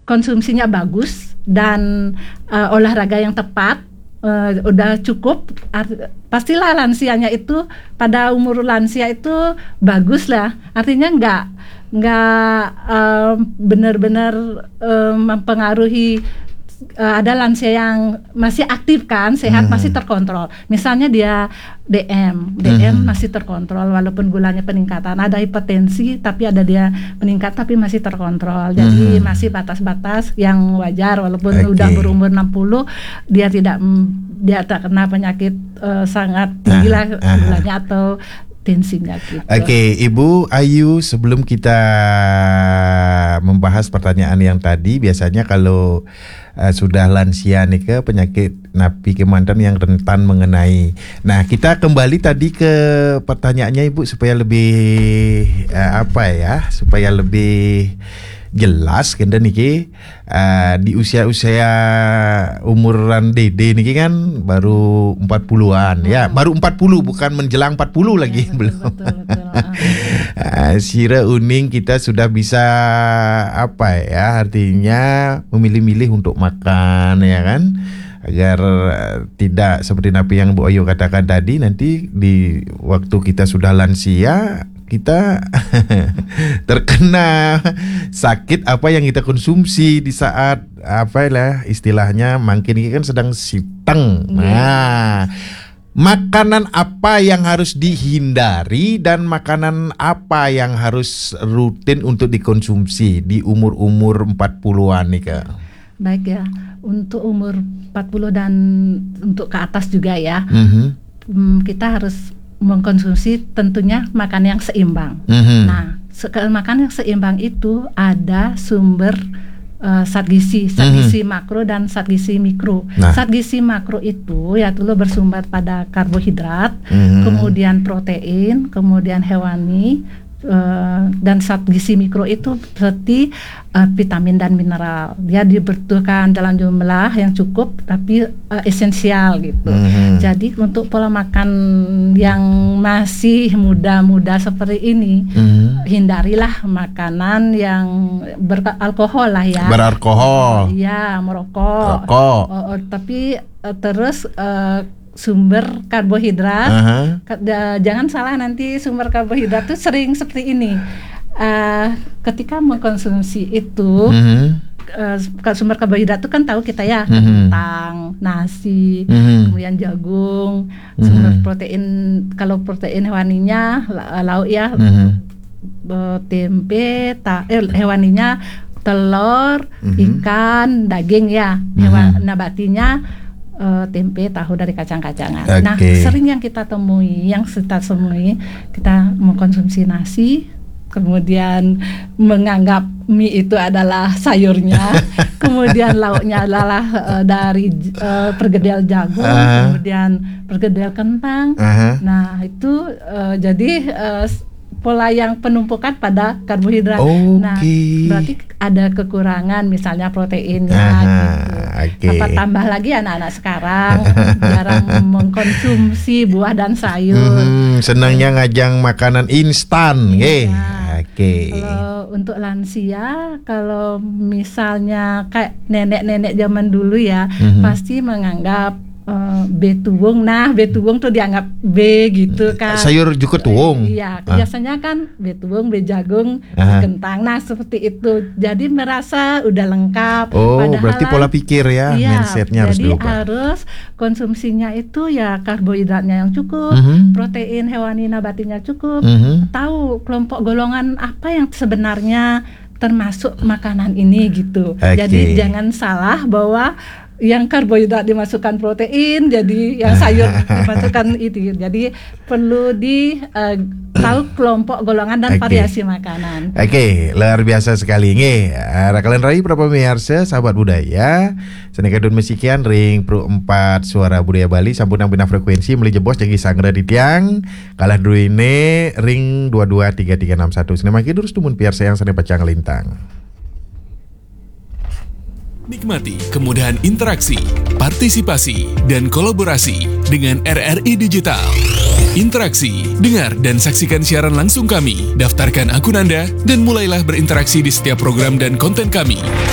konsumsinya bagus dan olahraga yang tepat, udah cukup, pastilah lansianya itu pada umur lansia itu bagus lah. Artinya nggak benar-benar mempengaruhi. Ada lansia yang masih aktif kan, sehat, masih terkontrol. Misalnya dia DM masih terkontrol walaupun gulanya peningkatan. Ada hipertensi tapi ada dia meningkat tapi masih terkontrol. Jadi masih batas-batas yang wajar walaupun udah berumur 60, dia terkena penyakit sangat tinggi lah gulanya atau tensinya gitu. Oke, Ibu Ayu, sebelum kita membahas pertanyaan yang tadi, biasanya kalau sudah lansia nih ke penyakit napi kemantan yang rentan mengenai. Nah, kita kembali tadi ke pertanyaannya Ibu supaya lebih supaya lebih jelas kenda niki di usia-usia umuran Dede niki kan baru 40-an ya, baru 40 bukan menjelang 40 lagi ya, belum. Betul. Sira uning kita sudah bisa artinya memilih-milih untuk makan ya kan, agar tidak seperti napi yang Bu Ayu katakan tadi, nanti di waktu kita sudah lansia kita terkena sakit apa yang kita konsumsi di saat istilahnya makin ini kan sedang siteng. Nah, makanan apa yang harus dihindari dan makanan apa yang harus rutin untuk dikonsumsi di umur-umur 40-an nih Kak? Baik ya, untuk umur 40 dan untuk ke atas juga ya, kita harus mengkonsumsi tentunya makan yang seimbang. Nah, makan yang seimbang itu ada sumber zat gizi makro dan zat gizi mikro. Zat gizi makro itu ya dulu bersumber pada karbohidrat, kemudian protein, kemudian hewani, dan zat gizi mikro itu seperti vitamin dan mineral. Dia dibutuhkan dalam jumlah yang cukup tapi esensial gitu. Jadi untuk pola makan yang masih muda-muda seperti ini, hindarilah makanan yang beralkohol lah ya. Beralkohol. Iya, merokok. Tapi terus sumber karbohidrat, jangan salah nanti sumber karbohidrat itu sering seperti ini. Ketika mengkonsumsi itu, sumber karbohidrat itu kan tahu kita ya, kentang, nasi, kemudian jagung, sumber protein, kalau protein hewaninya lauk ya, tempe, hewaninya telur, ikan, daging ya, nabatinya tempe, tahu dari kacang-kacangan. Nah, sering yang kita temui, kita mengkonsumsi nasi, kemudian menganggap mie itu adalah sayurnya, kemudian lauknya adalah dari pergedel jagung, kemudian pergedel kentang. Nah, itu jadi pola yang penumpukan pada karbohidrat. Nah, berarti ada kekurangan misalnya proteinnya gitu. Apa tambah lagi anak-anak sekarang jarang mengkonsumsi buah dan sayur. Senangnya ngajang makanan instan, Kalau untuk lansia, kalau misalnya kayak nenek-nenek zaman dulu ya, pasti menganggap betuwung. Nah, betuwung tuh dianggap B gitu kan. Sayur juga tuwung. Iya, biasanya kan betuwung, bejagung, kentang. Nah, seperti itu. Jadi merasa udah lengkap. Padahal berarti pola pikir ya, mindsetnya harus berubah. Jadi harus konsumsinya itu ya karbohidratnya yang cukup, protein hewani nabatinya cukup. Tahu kelompok golongan apa yang sebenarnya termasuk makanan ini gitu. Jadi jangan salah bahwa yang karbohidrat dimasukkan protein, jadi yang sayur dimasukkan itu. Jadi perlu tahu kelompok golongan dan variasi makanan. Luar biasa sekali. Rakalan rai berapa miarsa sahabat budaya. Senekadun mesikian ring pro 4 suara budaya Bali sampun bina frekuensi meli jebos jagi sangra di tiang. Kalah dulu ini ring 223361. Senemaki durus tumun piarsa yang sene pacang lintang. Nikmati kemudahan interaksi, partisipasi, dan kolaborasi dengan RRI Digital. Interaksi, dengar dan saksikan siaran langsung kami, daftarkan akun Anda, dan mulailah berinteraksi di setiap program dan konten kami.